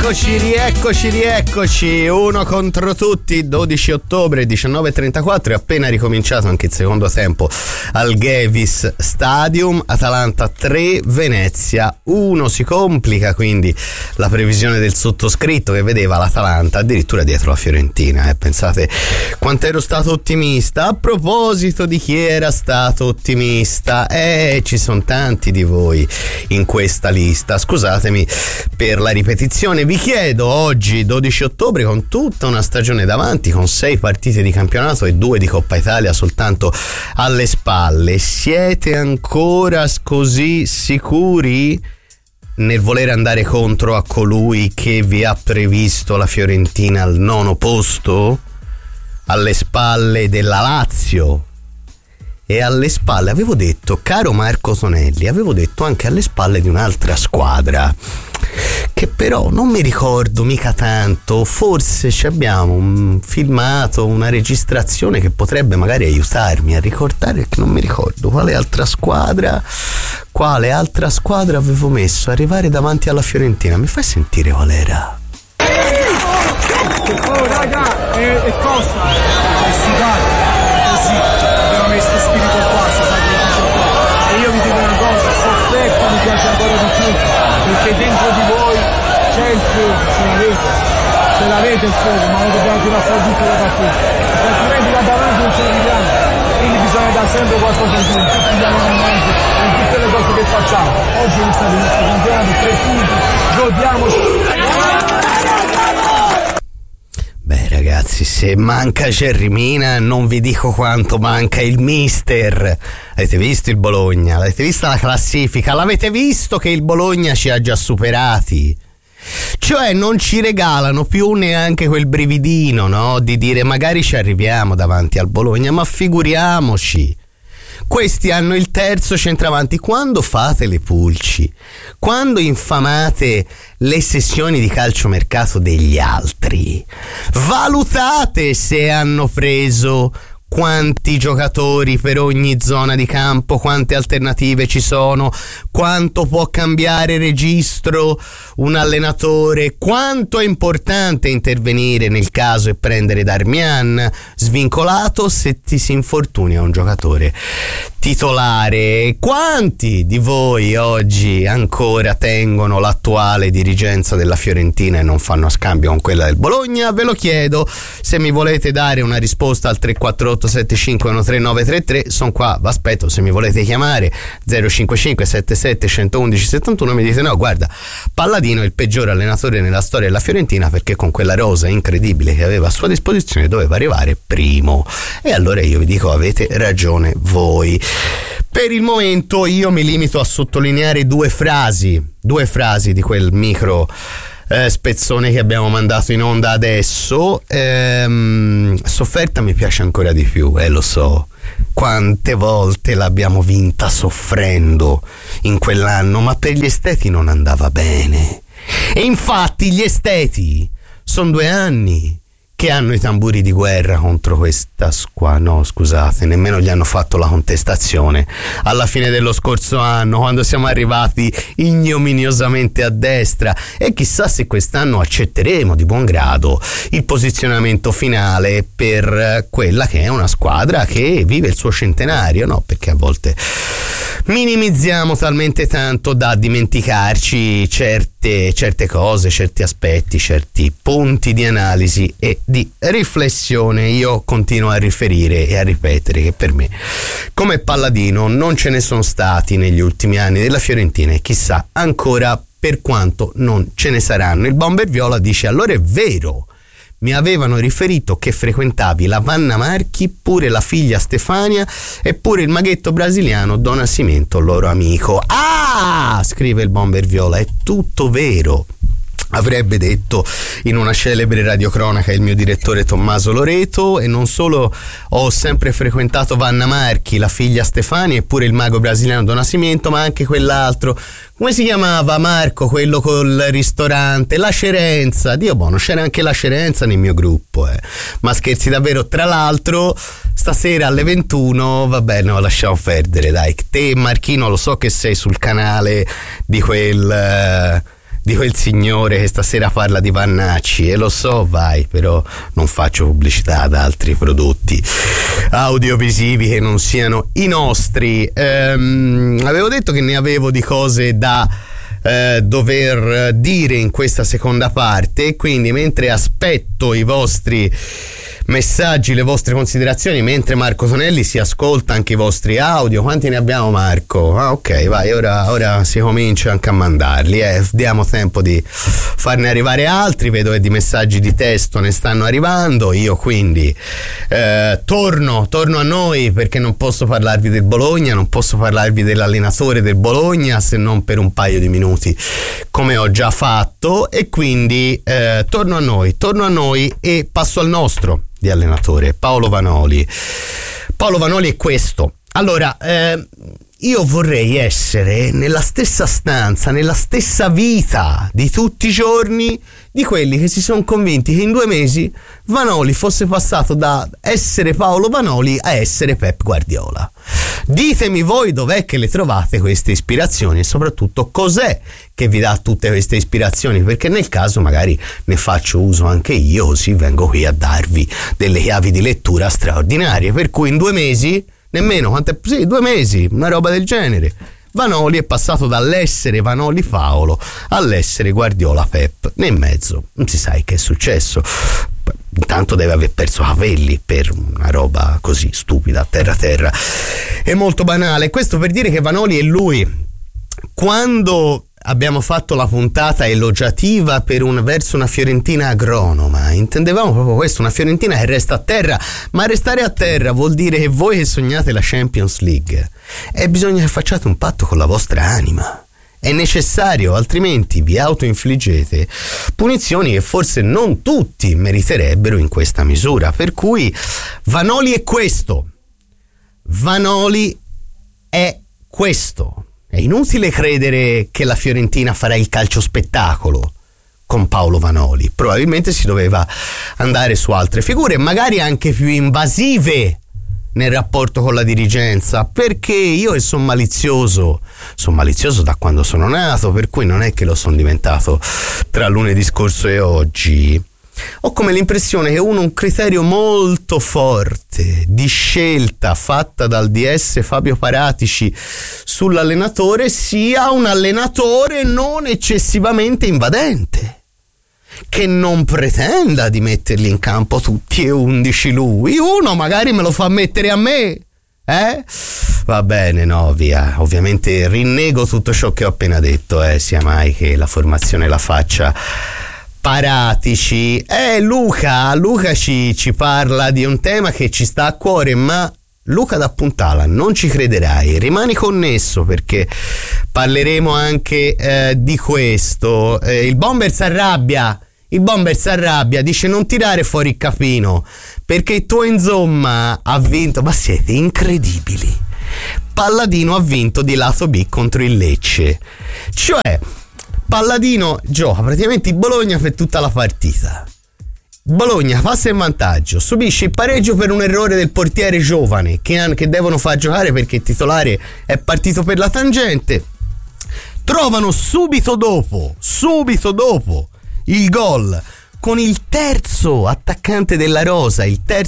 Rieccoci, uno contro tutti, 12 ottobre, 19:34, è appena ricominciato anche il secondo tempo al Gevis Stadium, Atalanta 3, Venezia 1, si complica quindi la previsione del sottoscritto che vedeva l'Atalanta addirittura dietro la Fiorentina, pensate quanto ero stato ottimista. A proposito di chi era stato ottimista, ci sono tanti di voi in questa lista, scusatemi per la ripetizione. Vi chiedo oggi, 12 ottobre, con tutta una stagione davanti, con 6 partite di campionato e 2 di Coppa Italia soltanto alle spalle, siete ancora così sicuri nel voler andare contro a colui che vi ha previsto la Fiorentina al 9° posto, alle spalle della Lazio e alle spalle, avevo detto, caro Marco Tonelli, avevo detto anche alle spalle di un'altra squadra che però non mi ricordo mica tanto, forse ci abbiamo un filmato, una registrazione che potrebbe magari aiutarmi a ricordare, che non mi ricordo quale altra squadra avevo messo arrivare davanti alla Fiorentina. Mi fai sentire qual era? Oh raga, è Costa, si va così, abbiamo messo spirito qua, e io vi dico una cosa, Sofferto mi piace ancora di più, perché dentro di voi c'è il fuoco, ce l'avete il fuoco, ma lo dobbiamo tirare fuori tutto da partita, altrimenti da davanti non ci arriviamo, quindi bisogna dare sempre qualcosa in più, in tutti gli allenamenti, in tutte le cose che facciamo. Oggi è stato il nostro campionato, 3 punti, godiamoci. Beh ragazzi, se manca Jerry Mina non vi dico quanto manca il mister. Avete visto il Bologna? Avete vista la classifica? L'avete visto che il Bologna ci ha già superati? Cioè non ci regalano più neanche quel brividino, no? Di dire magari ci arriviamo davanti al Bologna, ma figuriamoci. Questi hanno il terzo centravanti. Quando fate le pulci, quando infamate le sessioni di calciomercato degli altri, valutate se hanno preso quanti giocatori per ogni zona di campo, quante alternative ci sono, quanto può cambiare registro un allenatore, quanto è importante intervenire nel caso e prendere Darmian svincolato se ti si infortuna un giocatore titolare. Quanti di voi oggi ancora tengono l'attuale dirigenza della Fiorentina e non fanno a scambio con quella del Bologna? Ve lo chiedo. Se mi volete dare una risposta al 348 7513 sono qua, vi aspetto. Se mi volete chiamare 055 77 111 71 mi dite no, guarda, Palladino è il peggiore allenatore nella storia della Fiorentina perché con quella rosa incredibile che aveva a sua disposizione doveva arrivare primo. E allora io vi dico avete ragione voi. Per il momento io mi limito a sottolineare due frasi di quel micro spezzone che abbiamo mandato in onda adesso. Sofferta mi piace ancora di più, lo so, quante volte l'abbiamo vinta soffrendo in quell'anno, ma per gli esteti non andava bene, e infatti gli esteti sono 2 anni che hanno i tamburi di guerra contro questa squadra. No, scusate, nemmeno gli hanno fatto la contestazione alla fine dello scorso anno, quando siamo arrivati ignominiosamente a destra, e chissà se quest'anno accetteremo di buon grado il posizionamento finale per quella che è una squadra che vive il suo centenario, no? Perché a volte minimizziamo talmente tanto da dimenticarci certe cose, certi aspetti, certi punti di analisi e di riflessione. Io continuo a riferire e a ripetere che per me come Palladino non ce ne sono stati negli ultimi anni della Fiorentina, e chissà ancora per quanto non ce ne saranno. Il Bomber Viola dice: allora è vero, mi avevano riferito che frequentavi la Vanna Marchi, pure la figlia Stefania e pure il maghetto brasiliano Don Nascimento, loro amico. Ah, scrive il Bomber Viola, è tutto vero. Avrebbe detto in una celebre radiocronaca il mio direttore Tommaso Loreto. E non solo ho sempre frequentato Vanna Marchi, la figlia Stefania e pure il mago brasiliano Don Nascimento, ma anche quell'altro, come si chiamava Marco, quello col ristorante, la Cerenza. Dio buono, c'era anche la Cerenza nel mio gruppo, ma scherzi davvero. Tra l'altro stasera alle 21, vabbè, no, lasciamo perdere, dai. Te Marchino, lo so che sei sul canale di di quel signore che stasera parla di Vannacci, e lo so, vai, però non faccio pubblicità ad altri prodotti audiovisivi che non siano i nostri. Avevo detto che ne avevo di cose da dover dire in questa seconda parte, quindi mentre aspetto i vostri messaggi, le vostre considerazioni, mentre Marco Tonelli si ascolta anche i vostri audio. Quanti ne abbiamo, Marco? Ah, ok, vai, ora si comincia anche a mandarli, diamo tempo di farne arrivare altri. Vedo che di messaggi di testo ne stanno arrivando. Io quindi torno a noi, perché non posso parlarvi del Bologna, non posso parlarvi dell'allenatore del Bologna se non per un paio di minuti, come ho già fatto, e quindi torno a noi e passo al nostro di allenatore, Paolo Vanoli. Paolo Vanoli è questo. Allora, io vorrei essere nella stessa stanza, nella stessa vita di tutti i giorni di quelli che si sono convinti che in 2 mesi Vanoli fosse passato da essere Paolo Vanoli a essere Pep Guardiola. Ditemi voi dov'è che le trovate queste ispirazioni, e soprattutto cos'è che vi dà tutte queste ispirazioni, perché nel caso magari ne faccio uso anche io, così vengo qui a darvi delle chiavi di lettura straordinarie. Per cui in 2 mesi, nemmeno, 2 mesi, una roba del genere, Vanoli è passato dall'essere Vanoli Paolo all'essere Guardiola Pep. Nel mezzo non si sa che è successo. Intanto deve aver perso capelli per una roba così stupida, terra è molto banale. Questo per dire che Vanoli è lui. Quando abbiamo fatto la puntata elogiativa verso una Fiorentina agronoma, intendevamo proprio questo, una Fiorentina che resta a terra. Ma restare a terra vuol dire che voi che sognate la Champions League, bisogna che facciate un patto con la vostra anima. È necessario, altrimenti vi autoinfliggete punizioni che forse non tutti meriterebbero in questa misura. Per cui Vanoli è questo. Vanoli è questo. È inutile credere che la Fiorentina farà il calcio spettacolo con Paolo Vanoli. Probabilmente si doveva andare su altre figure, magari anche più invasive nel rapporto con la dirigenza, perché io che sono malizioso da quando sono nato, per cui non è che lo sono diventato tra lunedì scorso e oggi. Ho come l'impressione che un criterio molto forte di scelta fatta dal DS Fabio Paratici sull'allenatore sia un allenatore non eccessivamente invadente, che non pretenda di metterli in campo tutti e 11 lui. Uno magari me lo fa mettere a me, Va bene, no, via. Ovviamente rinnego tutto ciò che ho appena detto, sia mai che la formazione la faccia Paratici. Luca ci parla di un tema che ci sta a cuore, ma Luca da Puntala, non ci crederai, rimani connesso perché parleremo anche di questo. Il bomber si arrabbia, dice non tirare fuori il capino perché il tuo insomma ha vinto. Ma siete incredibili. Palladino ha vinto di lato B contro il Lecce, cioè Palladino gioca praticamente il Bologna per tutta la partita. Bologna passa in vantaggio, subisce il pareggio per un errore del portiere giovane che devono far giocare perché il titolare è partito per la tangente. Trovano subito dopo il gol con il terzo attaccante della rosa,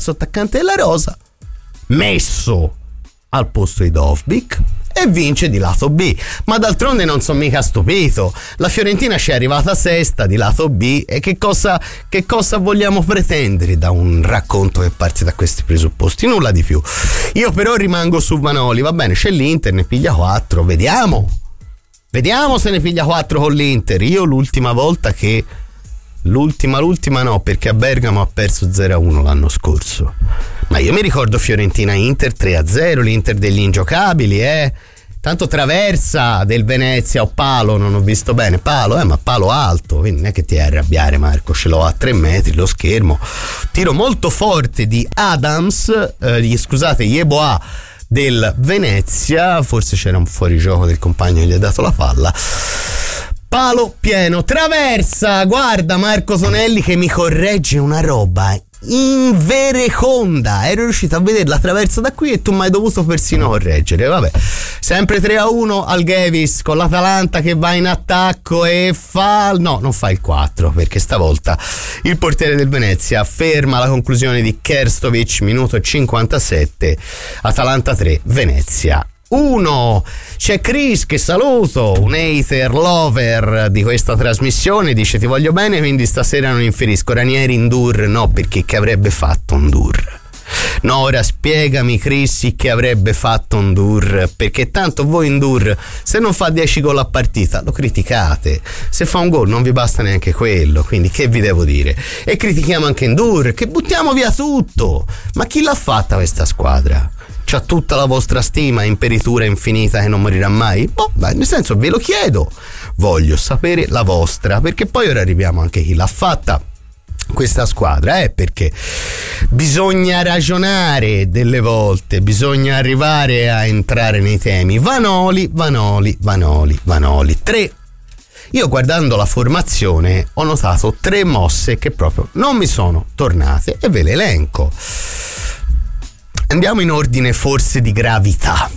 messo al posto di Dovbyk, e vince di lato B. Ma d'altronde non sono mica stupito, la Fiorentina ci è arrivata sesta di lato B, e che cosa vogliamo pretendere da un racconto che parte da questi presupposti? Nulla di più. Io però rimango su Vanoli. Va bene, c'è l'Inter, ne piglia 4, vediamo se ne piglia 4 con l'Inter. Io l'ultima no, perché a Bergamo ha perso 0-1 l'anno scorso, ma io mi ricordo Fiorentina-Inter 3-0, l'Inter degli ingiocabili, tanto traversa del Venezia o palo, non ho visto bene, ma palo alto, quindi non è che ti arrabbiare, Marco, ce l'ho a 3 metri lo schermo, tiro molto forte di Yeboah del Venezia, forse c'era un fuorigioco del compagno che gli ha dato la palla. Palo pieno, traversa, guarda Marco Tonelli che mi corregge una roba in vereconda, ero riuscito a vedere la traversa da qui e tu mi hai dovuto persino correggere. Vabbè, sempre 3-1 Alghevis con l'Atalanta che va in attacco e non fa il 4, perché stavolta il portiere del Venezia ferma la conclusione di Kerstovic, minuto 57, Atalanta 3, Venezia 1. C'è Chris che saluto, un hater lover di questa trasmissione, dice: ti voglio bene, quindi stasera non inferisco. Ranieri in dur? No, perché che avrebbe fatto un dur? No, ora spiegami Chris che avrebbe fatto un dur, perché tanto voi in dur, se non fa 10 gol a partita lo criticate, se fa un gol non vi basta neanche quello, quindi che vi devo dire? E critichiamo anche in dur, che buttiamo via tutto. Ma chi l'ha fatta questa squadra? C'ha tutta la vostra stima, imperitura infinita che non morirà mai? Nel senso, ve lo chiedo, voglio sapere la vostra, perché poi ora arriviamo anche a chi l'ha fatta questa squadra, perché bisogna ragionare delle volte, bisogna arrivare a entrare nei temi. Vanoli 3. Io guardando la formazione ho notato 3 mosse che proprio non mi sono tornate e ve le elenco. Andiamo in ordine forse di gravità.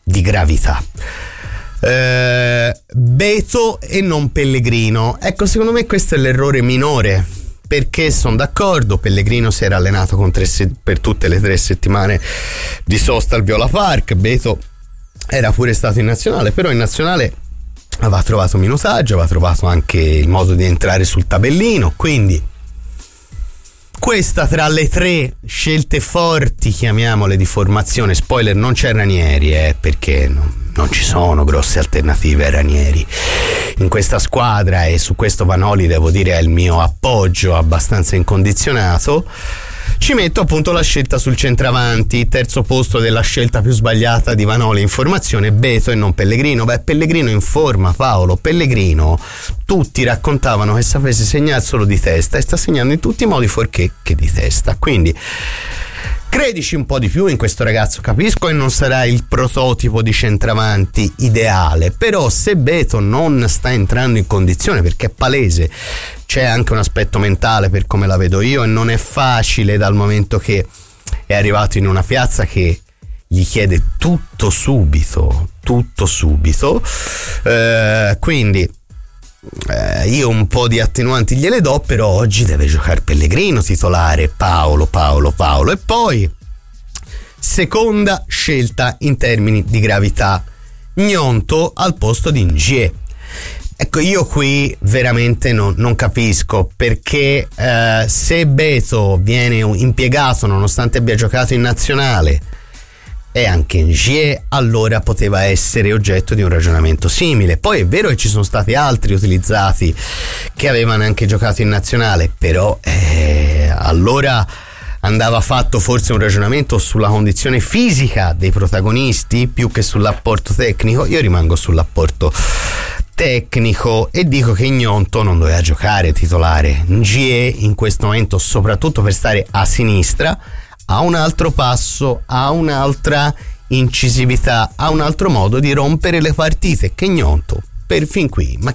Beto e non Pellegrino. Ecco, secondo me questo è l'errore minore, perché sono d'accordo, Pellegrino si era allenato per tutte le 3 settimane di sosta al Viola Park, Beto era pure stato in nazionale, però in nazionale aveva trovato minutaggio, aveva trovato anche il modo di entrare sul tabellino, quindi questa tra le 3 scelte forti, chiamiamole, di formazione, spoiler, non c'è Ranieri, perché non ci sono grosse alternative a Ranieri in questa squadra, e su questo Vanoli devo dire è il mio appoggio abbastanza incondizionato. Ci metto appunto la scelta sul centravanti, terzo posto della scelta più sbagliata di Vanoli in formazione, Beto e non Pellegrino. Pellegrino in forma, Paolo, Pellegrino tutti raccontavano che sapesse segnare solo di testa e sta segnando in tutti i modi fuorché che di testa, quindi credici un po' di più in questo ragazzo. Capisco che non sarà il prototipo di centravanti ideale, però se Beto non sta entrando in condizione, perché è palese, c'è anche un aspetto mentale per come la vedo io, e non è facile dal momento che è arrivato in una piazza che gli chiede tutto subito, quindi io un po' di attenuanti gliele do, però oggi deve giocare Pellegrino titolare, Paolo. E poi seconda scelta in termini di gravità, Gnonto al posto di Ngie. Ecco, io qui veramente non capisco perché se Beto viene impiegato nonostante abbia giocato in nazionale e anche Ngie, allora poteva essere oggetto di un ragionamento simile. Poi è vero che ci sono stati altri utilizzati che avevano anche giocato in nazionale, però allora andava fatto forse un ragionamento sulla condizione fisica dei protagonisti più che sull'apporto tecnico. Io rimango sull'apporto tecnico e dico che Gnonto non doveva giocare titolare. Ngie in questo momento, soprattutto per stare a sinistra, ha un altro passo, ha un'altra incisività, ha un altro modo di rompere le partite che Gnonto per fin qui. Ma